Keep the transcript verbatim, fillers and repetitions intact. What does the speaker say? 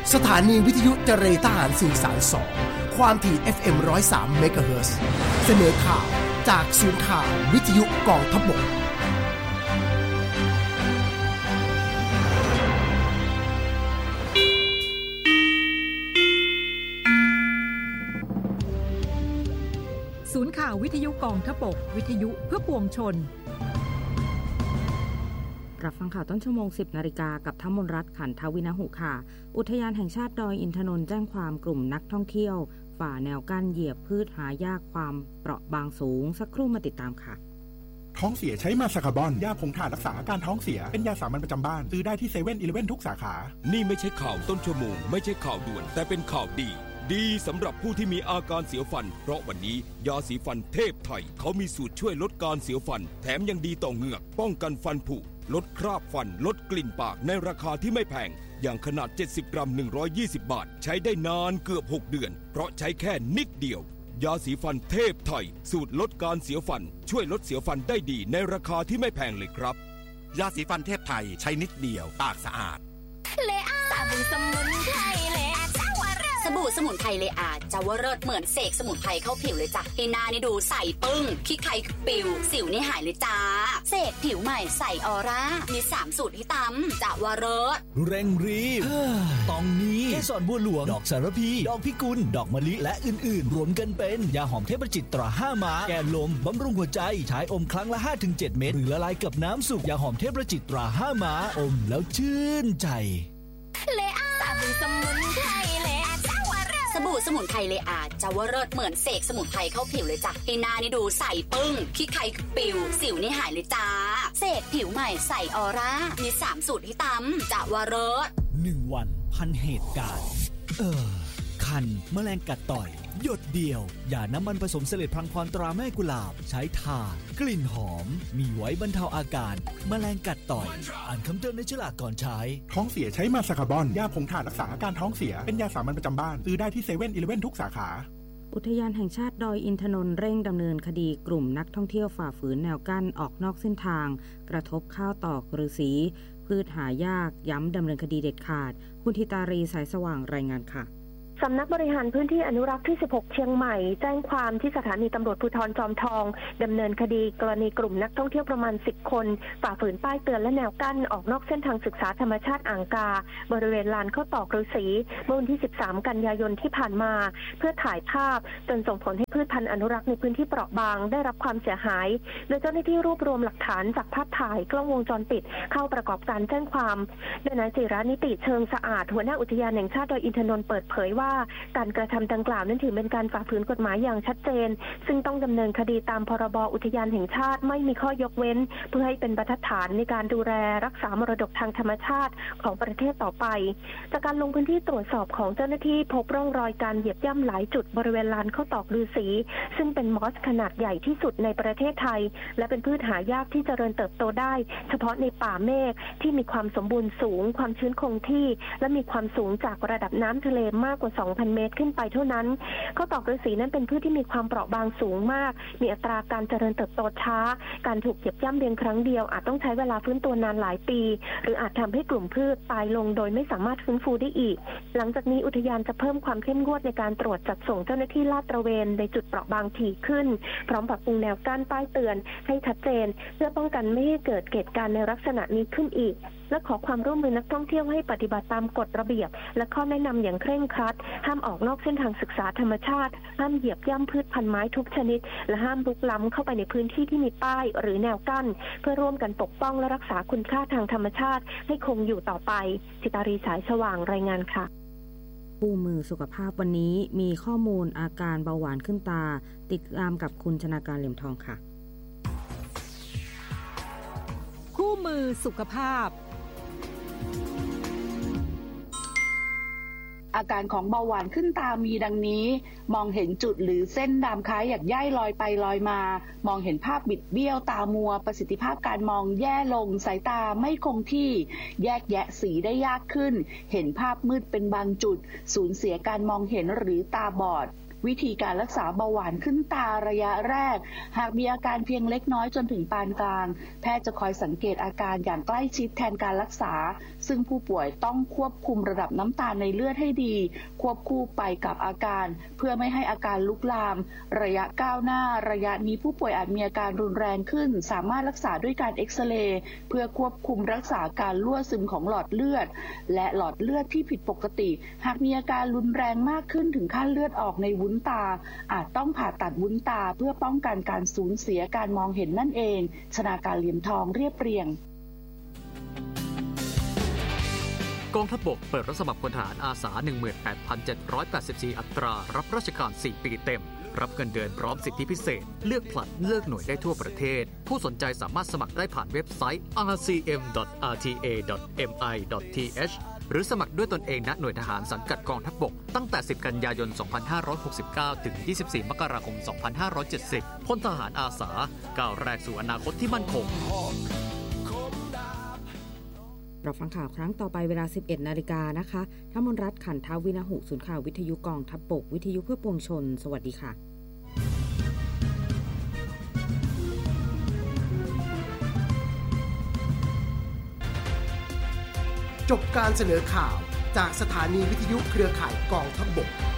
สถานีวิทยุเจเรทหารสื่อสารสองความถี่ เอฟ เอ็ม หนึ่งร้อยสาม เมกะเฮิรตซ์เสนอข่าวจากศูนย์ข่าววิทยุกองทัพบกศูนย์ข่าววิทยุกองทัพบกวิทยุเพื่อปวงชนรับฟังข่าวต้นชั่วโมง สิบนาฬิกากับธมนรัตน์ขันทวินหุค่ะอุทยานแห่งชาติดอยอินทนนท์แจ้งความกลุ่มนักท่องเที่ยวฝ่าแนวกั้นเหยียบพืชหายากความเปราะบางสูงสักครู่มาติดตามค่ะท้องเสียใช้มาสคาบอนยาผงถ่านรักษาอาการท้องเสียเป็นยาสามัญประจำบ้านซื้อได้ที่เซเว่นอีเลฟเว่นทุกสาขานี่ไม่ใช่ข่าวต้นชั่วโมงไม่ใช่ข่าวด่วนแต่เป็นข่าวดีดีสำหรับผู้ที่มีอาการเสียวฟันเพราะวันนี้ยาสีฟันเทพไทยเขามีสูตรช่วยลดการเสียวฟันแถมยังดีต่อเหงือกป้องกันฟันผุลดคราบฟันลดกลิ่นปากในราคาที่ไม่แพงอย่างขนาดเจ็ดสิบกรัมหนึ่งร้อยยี่สิบบาทใช้ได้นานเกือบหกเดือนเพราะใช้แค่นิดเดียวยาสีฟันเทพไทยสูตรลดการเสียวฟันช่วยลดเสียวฟันได้ดีในราคาที่ไม่แพงเลยครับยาสีฟันเทพไทยใช้นิดเดียวปากสะอาดเลอาสบู่สมุนไพรเลอาเจ้าวเริศสบู่สมุนไพรเลอาเจ้าวเริศเหมือนเสกสมุนไพรเข้าผิวเลยจ้ะให้หน้านี่ดูใสปึ้งขี้ใครปิวสิวนี่หายเลยจ้าเสกผิวใหม่ใสออร่ามีสามสูตรให้ตำเจ้าวเริศเร่งรีบตองนี้เกสรบัวหลวงดอกสารพีดอกพิกุลดอกมะลิและอื่นๆรวมกันเป็นยาหอมเทพจิตตราห้าม้าแก้ลมบำรุงหัวใจใช้อมครั้งละ ห้าถึงเจ็ด เม็ดหรือละลายกับน้ำสุกยาหอมเทพจิตตราห้าม้าอมแล้วชื่นใจเลอาสบู่สมุนไพรเลอาเจ้าวเริศสบู่สมุนไพรเลอาเจ้าวเริศเหมือนเสกสมุนไพรเข้าผิวเลยจ้ะให้หน้านี่ดูใสปึ้งขี้ใครปิวสิวนี่หายเลยจ้าเสกผิวใหม่ใสออร่ามีสามสูตรให้ตำเจ้าวเริศหนึ่งวันพันเหตุการณ์เออคันแมลงกัดต่อยหยดเดียวอย่าน้ำมันผสมเสลดพลังพรตราแม่กุหลาบใช้ทากลิ่นหอมมีไว้บรรเทาอาการแมลงกัดต่อยอ่านคำเตือนในฉลากก่อนใช้ท้องเสียใช้มาสคาบอนยาผงถ่านรักษาอาการท้องเสียเป็นยาสามัญประจำบ้านซื้อได้ที่เซเว่นอีเลฟเว่นทุกสาขาอุทยานแห่งชาติดอยอินทนนท์เร่งดำเนินคดีกลุ่มนักท่องเที่ยวฝ่าฝืนแนวกั้นออกนอกเส้นทางกระทบข้าวตอกฤาษีพืชหายากย้ำดำเนินคดีเด็ดขาดคุณธิตารีสายสว่างรายงานค่ะสำนักบริหารพื้นที่อนุรักษ์ที่สิบหกเชียงใหม่แจ้งความที่สถานีตำรวจภูธรจอมทองดำเนินคดีกรณีกลุ่มนักท่องเที่ยวประมาณสิบคนฝ่าฝืนป้ายเตือนและแนวกั้นออกนอกเส้นทางศึกษาธรรมชาติอ่างกาบริเวณลานข้าวตอกฤาษีเมื่อวันที่สิบสามกันยายนที่ผ่านมาเพื่อถ่ายภาพจนส่งผลให้พืชพันธุ์อนุรักษ์ในพื้นที่เปราะบางได้รับความเสียหายโดยเจ้าหน้าที่รวบรวมหลักฐานจากภาพถ่ายกล้องวงจรปิดเข้าประกอบการแจ้งความโดยนายจิรานิติเชิงสะอาดหัวหน้าอุทยานแห่งชาติดอยอินทนนท์เปิดเผยว่าการกระทำดังกล่าวนั้นถือเป็นการฝ่าฝืนกฎหมายอย่างชัดเจนซึ่งต้องดำเนินคดีตามพรบอุทยานแห่งชาติไม่มีข้อยกเว้นเพื่อให้เป็นบรรทัดฐานในการดูแลรักษามรดกทางธรรมชาติของประเทศต่อไปจากการลงพื้นที่ตรวจสอบของเจ้าหน้าที่พบร่องรอยการเหยียบย่ำหลายจุดบริเวณลานข้าวตอกฤาษีซึ่งเป็นมอสขนาดใหญ่ที่สุดในประเทศไทยและเป็นพืชหายากที่เจริญเติบโตได้เฉพาะในป่าเมฆที่มีความสมบูรณ์สูงความชื้นคงที่และมีความสูงจากระดับน้ำทะเลมากกว่า สองพัน เมตรขึ้นไปเท่านั้นข้าวตอกฤาษีนั้นเป็นพืชที่มีความเปราะบางสูงมากมีอัตราการเจริญเติบโตช้าการถูกเหยียบย่ำเพียงครั้งเดียวอาจต้องใช้เวลาฟื้นตัวนานหลายปีหรืออาจทำให้กลุ่มพืชตายลงโดยไม่สามารถฟื้นฟูได้อีกหลังจากนี้อุทยานจะเพิ่มความเข้มงวดในการตรวจจัดส่งเจ้าหน้าที่ลาดตระเวนในจุดเปราะบางถี่ขึ้นพร้อมปรับปรุงแนวกั้นป้ายเตือนให้ชัดเจนเพื่อป้องกันไม่ให้เกิดเหตุการณ์ในลักษณะนี้ขึ้นอีกและขอความร่วมมือนักท่องเที่ยวให้ปฏิบัติตามกฎระเบียบและข้อแนะนำอย่างเคร่งครัดห้ามออกนอกเส้นทางศึกษาธรรมชาติห้ามเหยียบย่ำพืชพันธุ์ไม้ทุกชนิดและห้ามลุกล้ำเข้าไปในพื้นที่ที่มีป้ายหรือแนวกั้นเพื่อร่วมกันปกป้องและรักษาคุณค่าทางธรรมชาติให้คงอยู่ต่อไปจิตารีสายสว่างรายงานค่ะคู่มือสุขภาพวันนี้มีข้อมูลอาการเบาหวานขึ้นตาติดตามกับคุณชนาการเหลี่ยมทองค่ะคู่มือสุขภาพอาการของเบาหวานขึ้นตามีดังนี้มองเห็นจุดหรือเส้นดำคล้ายหยักใยลอยไปลอยมามองเห็นภาพบิดเบี้ยวตามัวประสิทธิภาพการมองแย่ลงสายตาไม่คงที่แยกแยะสีได้ยากขึ้นเห็นภาพมืดเป็นบางจุดสูญเสียการมองเห็นหรือตาบอด วิธีการรักษาเบาหวานขึ้นตาระยะแรกหากมีอาการเพียงเล็กน้อยจนถึงปานกลางแพทย์จะคอยสังเกตอาการอย่างใกล้ชิดแทนการรักษาซึ่งผู้ป่วยต้องควบคุมระดับน้ำตาลในเลือดให้ดีควบคู่ไปกับอาการเพื่อไม่ให้อาการลุกลามระยะก้าวหน้าระยะนี้ผู้ป่วยอาจมีอาการรุนแรงขึ้นสามารถรักษาด้วยการเอ็กซเรย์เพื่อควบคุมรักษาการรั่วซึมของหลอดเลือดและหลอดเลือดที่ผิดปกติหากมีอาการรุนแรงมากขึ้นถึงขั้นเลือดออกในวุ้นตาอาจต้องผ่าตัดวุ้นตาเพื่อป้องกันการสูญเสียการมองเห็นนั่นเองชนาการเหลี่ยมทองเรียบเรียงกองทัพบกเปิดรับสมัครพลทหารอาสา หนึ่งหมื่นแปดพันเจ็ดร้อยแปดสิบสี่ อัตรารับราชการสี่ปีเต็มรับเงินเดือนพร้อมสิทธิพิเศษเลือกผลัดเลือกหน่วยได้ทั่วประเทศผู้สนใจสามารถสมัครได้ผ่านเว็บไซต์ อาร์ ซี เอ็ม ดอท อาร์ ที เอ ดอท เอ็ม ไอ ดอท ที เอช หรือสมัครด้วยตนเองณหน่วยทหารสังกัดกองทัพบกตั้งแต่สิบกันยายนสองพันห้าร้อยหกสิบเก้าถึงยี่สิบสี่มกราคมสองพันห้าร้อยเจ็ดสิบพลทหารอาสาก้าวแรกสู่อนาคตที่มั่นคงเราฟังข่าวครั้งต่อไปเวลา สิบเอ็ดนาฬิกานะคะทมนรัตน์ขันทวินาหุศูนย์ข่าววิทยุกองทัพบกวิทยุเพื่อปวงชนสวัสดีค่ะจบการเสนอข่าวจากสถานีวิทยุเครือข่ายกองทัพบก